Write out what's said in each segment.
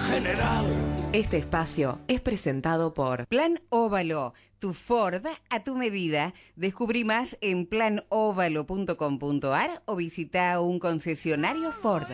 general. Este espacio es presentado por Plan Óvalo, tu Ford a tu medida. Descubrí más en planovalo.com.ar o visita un concesionario Ford.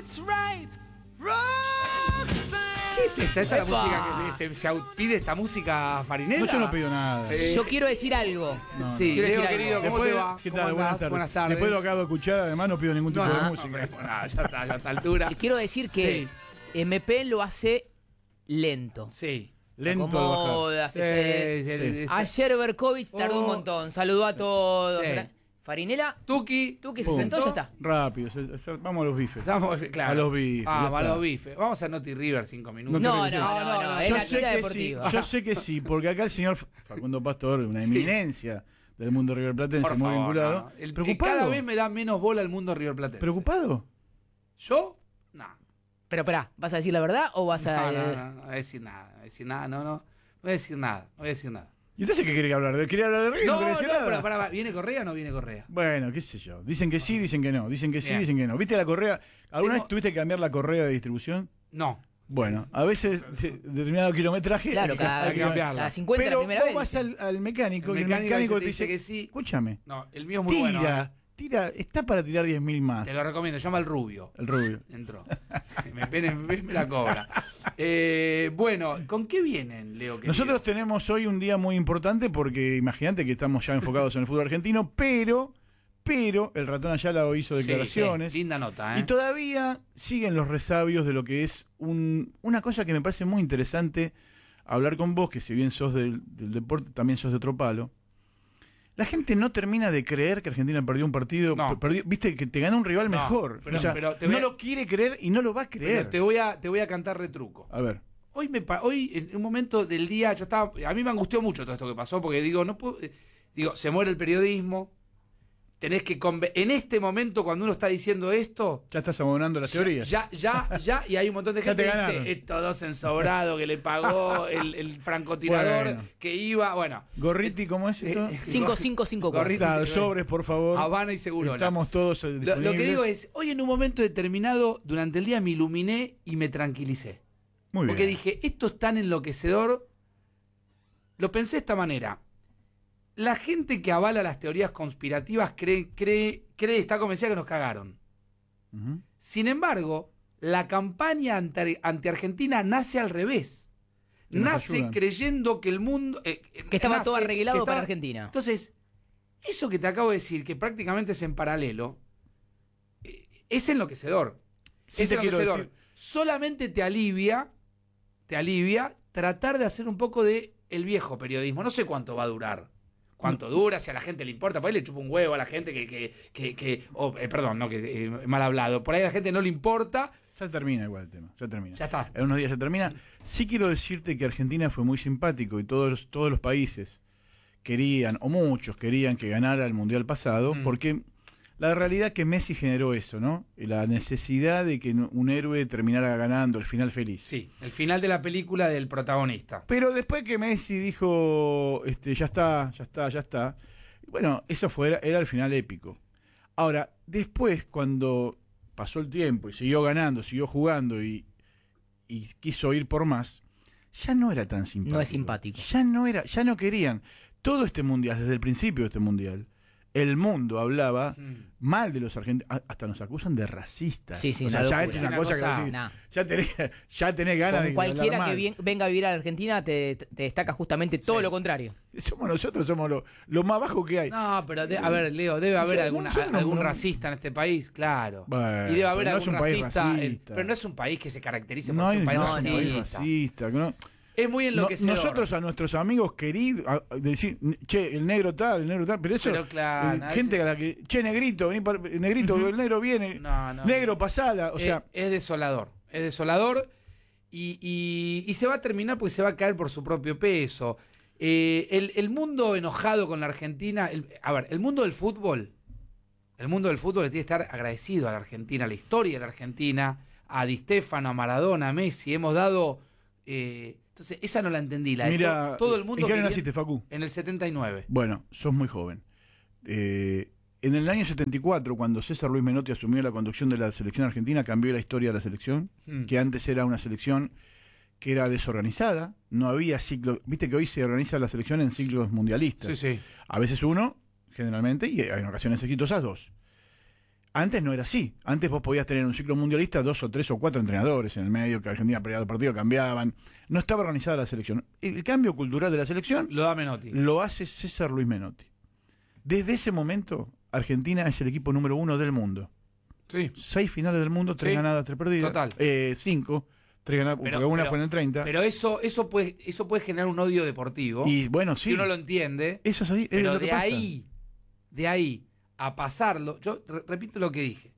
¿Qué es esta? ¿Esta es la música que se pide esta música farinera? No, yo no pido nada. Yo quiero decir algo. Sí, quiero Leo, decir querido, algo. ¿cómo te va? ¿Qué ¿Cómo tal? andás? Buenas tardes. Después de lo que acabo de escuchar, además no pido ningún tipo de música. Ya está, ya a esta altura. Quiero decir que MP lo hace lento. Sí. Lento al Acomoda, Sí, se- sí. Ayer Berkovich tardó un Oh. montón. Saludó a todos. Sí. Farinela, Tuki. tú que se Pum. sentó, ya está. Rápido, vamos a los bifes. Claro. A los bifes, Ah, ya a está. los bifes. Vamos a Noti River 5 minutos. No, te no, es Yo la sé cita que deportiva. sí, yo sé que sí, porque acá el señor Facundo Pastor, una Sí. eminencia del mundo riverplatense, Por muy favor, vinculado. no. ¿Preocupado? Cada vez me da menos bola el mundo River Platense. ¿Preocupado? ¿Yo? No. Pero pará, ¿vas a decir la verdad o vas a...? No voy a decir nada. No voy a decir nada. ¿Y entonces qué quería hablar? ¿Quería hablar de River? No, quería decir nada? pero pará, ¿viene Correa o no viene Correa? Bueno, qué sé yo. Dicen que sí, dicen que no. Dicen que sí, Bien. dicen que no. ¿Viste la correa? ¿Alguna Tengo- vez tuviste que cambiar la correa de distribución? No. Bueno, a veces determinado kilometraje Claro, hay cada, que cambiarla. cada 50 Pero la primera vos vez. vas al mecánico El y el mecánico mecánico te te dice dice que sí. escúchame, No, el mío es muy bueno. tira, está para tirar 10.000 más. Te lo recomiendo, llama al Rubio. El rubio. Entró. me la cobra. Bueno, ¿con qué vienen, Leo? querido? Nosotros tenemos hoy un día muy importante porque imagínate que estamos ya enfocados en el fútbol argentino, pero el ratón Ayala hoy hizo Sí, declaraciones. sí, linda nota, ¿eh? Y todavía siguen los resabios de lo que es una cosa que me parece muy interesante hablar con vos, que si bien sos del deporte, también sos de otro palo. La gente no termina de creer que Argentina perdió un partido, No. viste que te ganó un rival No, mejor. pero- O sea, pero te no voy a- lo quiere creer y no lo va a creer. Pero te voy a cantar retruco. A ver. Hoy, en un momento del día, a mí me angustió mucho todo esto que pasó, porque digo, no puedo, se muere el periodismo, tenés que, en este momento, cuando uno está diciendo esto, Ya estás abonando las teorías. ya, y hay un montón de Ya gente te que ganaron. dice, estos dos ensobrados que le pagó el francotirador Bueno. que iba, bueno. Gorriti, ¿cómo es esto? 5554. Gorriti, Claro, sí, sobres, por favor. Habana y Segurola. Estamos todos Lo disponibles. que digo es, hoy en un momento determinado, durante el día me iluminé y me tranquilicé. Muy Porque bien. dije, esto es tan enloquecedor. Lo pensé de esta manera. La gente que avala las teorías conspirativas cree, está convencida que nos cagaron. Ujú. Sin embargo, la campaña anti-Argentina nace al revés. Que nos Nace ayudan. creyendo que el mundo... Que estaba todo arreglado para Argentina. Entonces, eso que te acabo de decir, que prácticamente es en paralelo, es enloquecedor. Sí Es te quiero enloquecedor. decir- Solamente te alivia tratar de hacer un poco de el viejo periodismo. No sé cuánto va a durar. Cuánto dura, si a la gente le importa. Por ahí le chupa un huevo a la gente perdón, no, que mal hablado. Por ahí a la gente no le importa. Ya termina igual el tema, ya termina. Ya está. En unos días ya termina. Sí quiero decirte que Argentina fue muy simpático y todos los países querían, o muchos querían que ganara el Mundial pasado, porque la realidad que Messi generó eso, ¿no? La necesidad de que un héroe terminara ganando el final feliz. Sí, el final de la película del protagonista. Pero después que Messi dijo, ya está, bueno, eso era el final épico. Ahora, después, cuando pasó el tiempo y siguió ganando, siguió jugando y quiso ir por más, ya no era tan simpático. No es simpático. Ya no querían. Todo este mundial, desde el principio de este mundial, el mundo hablaba mal de los argentinos, hasta nos acusan de racistas. Sí, sí, o sea, una ya locura. es una Una cosa cosa, que decís, nah. ya tenés ganas Con de cualquiera hablar que mal. venga a vivir a la Argentina te destaca justamente todo lo contrario. Nosotros somos lo más bajo que hay. No, pero a ver, Leo, debe haber Sí, algún no. racista en este país, claro. Bueno, y debe haber pero no es algún un país racista, racista. pero no es un país que se caracterice por No ser hay un país no es un país racista. racista. ¿No? Es muy enloquecedor. Nosotros a nuestros amigos queridos, decir, che, el negro tal, pero eso, Pero claro, gente a la que, che, negrito, negrito, el negro viene, No, negro, pasala, o sea, es desolador. Es desolador y se va a terminar porque se va a caer por su propio peso. El mundo enojado con la Argentina, el mundo del fútbol le tiene que estar agradecido a la Argentina, a la historia de la Argentina, a Di Stéfano, a Maradona, a Messi. Hemos dado... entonces, esa no la entendí. Todo el mundo... ¿en qué año quería- naciste, Facu? En el 79. Bueno, sos muy joven. En el año 74, cuando César Luis Menotti asumió la conducción de la selección argentina, cambió la historia de la selección, que antes era una selección que era desorganizada, no había ciclos, viste que hoy se organiza la selección en ciclos mundialistas. Sí. A veces uno, generalmente, y en ocasiones exitosas 2. Antes no era así. Antes vos podías tener un ciclo mundialista 2 o 3 o 4 entrenadores en el medio, que Argentina perdía el partido, cambiaban. No estaba organizada la selección. El cambio cultural de la selección Lo da Menotti. lo hace César Luis Menotti. Desde ese momento, Argentina es el equipo número 1 del mundo. Sí. 6 finales del mundo, 3 Sí. ganadas, 3 perdidas. Total. 5, 3 ganadas, porque una fue en el 30. Pero eso puede generar un odio deportivo. Y bueno, sí. Si uno lo entiende. Eso es ahí. Es Pero lo que de pasa. ahí a pasarlo, yo repito lo que dije.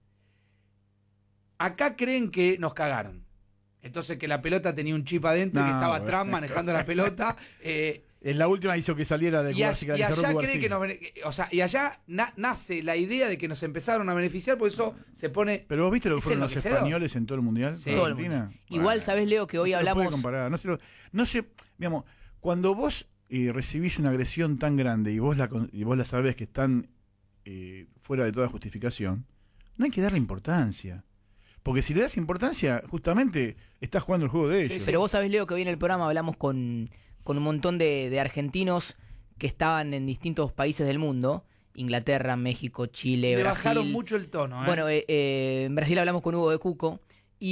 Acá creen que nos cagaron. Entonces que la pelota tenía un chip adentro, que estaba bueno. Trump manejando la pelota. En la última hizo que saliera de Y allá Cuba. creen que y allá nace la idea de que nos empezaron a beneficiar, por eso se pone. Pero vos viste lo que es fueron los enloquecedor. españoles en todo el mundial. Sí. con Todo el Argentina. mundo. Igual, ¿sabés, Leo, que hoy no se lo hablamos... puede comparar. No sé, digamos, cuando vos recibís una agresión tan grande y vos la sabés que están fuera de toda justificación, no hay que darle importancia. Porque si le das importancia, justamente estás jugando el juego de ellos. Pero vos sabés, Leo, que hoy en el programa hablamos con un montón de argentinos que estaban en distintos países del mundo. Inglaterra, México, Chile, Le Brasil. bajaron mucho el tono. Bueno, en Brasil hablamos con Hugo de Cuco.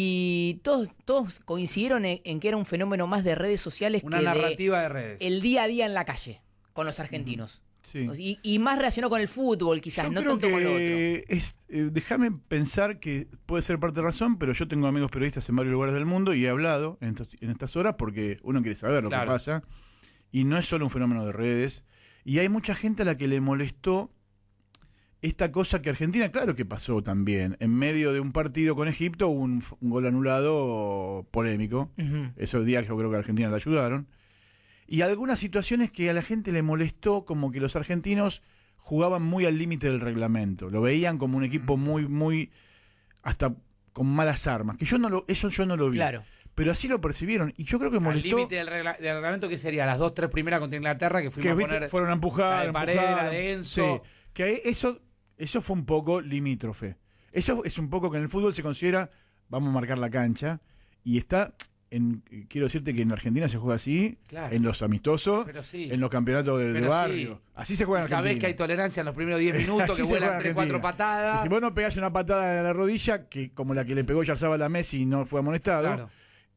Y todos coincidieron en que era un fenómeno más de redes sociales Una que narrativa de redes. el día a día en la calle con los argentinos. Sí. Y más relacionado con el fútbol, quizás, Yo no creo tanto con lo otro. que déjame pensar que puede ser parte de razón, pero yo tengo amigos periodistas en varios lugares del mundo y he hablado en estas horas porque uno quiere saber lo que Claro. pasa. Y no es solo un fenómeno de redes. Y hay mucha gente a la que le molestó esta cosa que Argentina, claro que pasó también. En medio de un partido con Egipto, hubo un gol anulado polémico. Ujú. Esos días yo creo que a Argentina le ayudaron. Y algunas situaciones que a la gente le molestó, como que los argentinos jugaban muy al límite del reglamento. Lo veían como un equipo muy, hasta con malas armas. Que eso yo no lo vi. Claro. Pero así lo percibieron. Y yo creo que Al molestó límite del reglamento, que sería las 2-3 primeras contra Inglaterra, que fuimos que a ¿viste? poner. Fueron a empujar, la de Paredes, empujaron. la de Enzo. Sí, que eso fue un poco limítrofe. Eso es un poco que en el fútbol se considera, vamos a marcar la cancha, y está, quiero decirte que en Argentina se juega así, Claro. en los amistosos, Pero sí. en los campeonatos de Pero barrio. sí. Así se juega en Sabés Argentina. que hay tolerancia en los primeros 10 minutos, Así que se juega vuelan en 3-4 Argentina. patadas. Y si vos no pegás una patada en la rodilla, que como la que le pegó Yarzabal a Messi y no fue amonestado, Claro.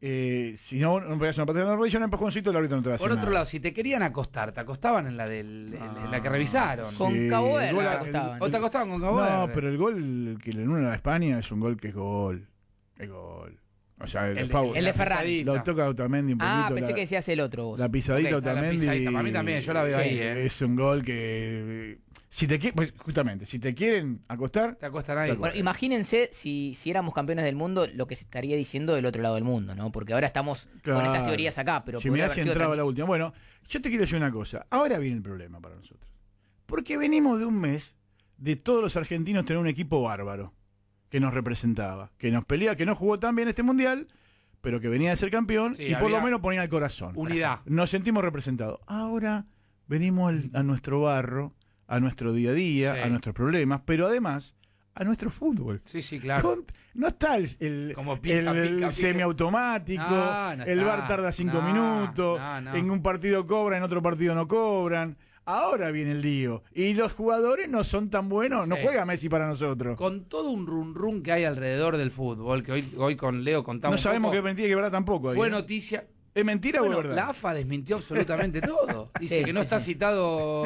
si no pegás una patada en la rodilla, un empujoncito, el árbitro no te va a hacer Por otro nada. lado, si te querían acostar, te acostaban en en la que revisaron. Con Sí, Cabo el Verde gol te a- acostaban. ¿O te acostaban con Cabo No, Verde? pero el gol que le anulan a España es un gol que es gol. Es gol. O sea, El de Ferran. pisadita. lo toca Otamendi un poquito. Ah, pensé que decías el otro vos. La pisadita Ok, la Otamendi. pisadita, para mí también, yo la veo Sí. ahí, Es un gol que. Si te pues, justamente, si te quieren acostar. Te acuestan ahí. Tal cual. Bueno, imagínense si éramos campeones del mundo, lo que se estaría diciendo del otro lado del mundo, ¿no? Porque ahora estamos con Claro. estas teorías acá, pero si podría mirá haber si sido entraba otra- la última. Bueno, yo te quiero decir una cosa. Ahora viene el problema para nosotros. Porque venimos de un mes de todos los argentinos tener un equipo bárbaro que nos representaba, que nos peleaba, que no jugó tan bien este mundial, pero que venía de ser campeón Sí, y por había lo menos ponía el corazón. unidad. Nos sentimos representados. Ahora venimos a nuestro barro, a nuestro día a día, Sí. a nuestros problemas, pero además a nuestro fútbol. Sí, sí, claro. No está el Como pica, pica. semiautomático, No el está. VAR tarda 5 No, minutos, no. en un partido cobran, en otro partido no cobran. Ahora viene el lío. Y los jugadores no son tan buenos, no Sí. juega Messi para nosotros. Con todo un run que hay alrededor del fútbol, que hoy con Leo contamos. No sabemos un qué poco, es mentira y qué verdad tampoco. ahí, Fue ¿eh? noticia. ¿Es mentira Bueno, o es verdad? la AFA desmintió absolutamente todo. Dice Sí, que no sí, está sí. citado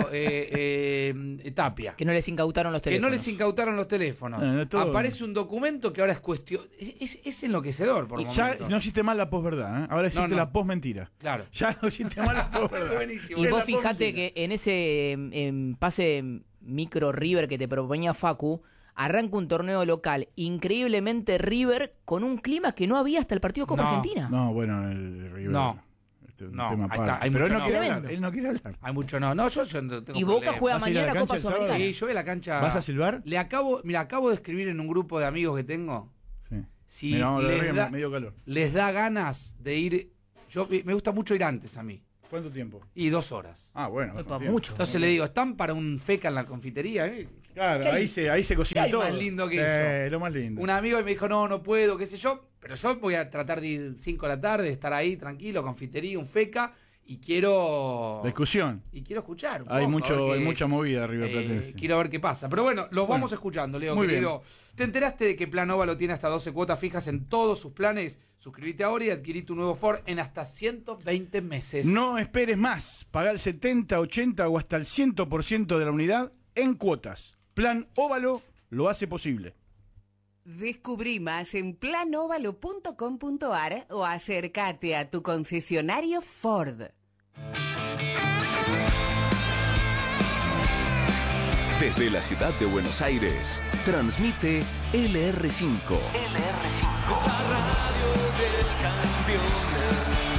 Tapia. Que no les incautaron los Que teléfonos. no les incautaron los teléfonos. Todo. Aparece un documento que ahora es cuestión. Es enloquecedor por Y ya momentos. no existe más la posverdad, ¿eh? Ahora existe No. la posmentira. Claro. Ya no existe más la posverdad. Buenísimo. Y Es vos la fijate posmentira. que en ese pase micro River que te proponía Facu, arranca un torneo local, increíblemente River, con un clima que no había hasta el partido de Copa No, Argentina. No, bueno, el River. No. Este es un No, tema ahí aparte. está, hay Pero él mucho no quiere no. hablar. Él no quiere hablar. Hay mucho no. No, yo no tengo Y Boca problema. juega ¿Vas a ir a la mañana Copa cancha el sábado? Sudamericana. Sí, yo voy a la cancha. ¿Vas a silbar? Le acabo de escribir en un grupo de amigos que tengo. Sí. Si Mira, vamos a les, ver, da, medio calor. les da ganas de ir. Me gusta mucho ir antes a mí. ¿Cuánto tiempo? Y 2 horas. Ah, bueno. Epa, bastante mucho. Entonces le digo, ¿están para un feca en la confitería? Claro, ¿Qué hay? ahí se cocina ¿Qué hay todo. más lindo que eso? Lo más lindo. Un amigo me dijo, no puedo, qué sé yo, pero yo voy a tratar de ir 5 de la tarde, estar ahí tranquilo, confitería, un feca, y quiero... Discusión. Y quiero escuchar un Hay poco, a ver hay qué- mucha movida River Platense. quiero ver qué pasa. Pero bueno, los vamos escuchando, Leo, muy querido. ¿Te enteraste de que Plan Óvalo tiene hasta 12 cuotas fijas en todos sus planes? Suscríbete ahora y adquirí tu nuevo Ford en hasta 120 meses. No esperes más. Pagá el 70, 80 o hasta el 100% de la unidad en cuotas. Plan Óvalo lo hace posible. Descubrí más en planovalo.com.ar o acércate a tu concesionario Ford. Desde la ciudad de Buenos Aires, transmite LR5. Es la radio del campeón.